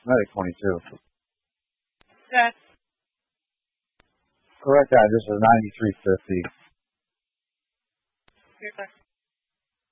Medic 22. Yes. Correct address is 9350. Yes, sir.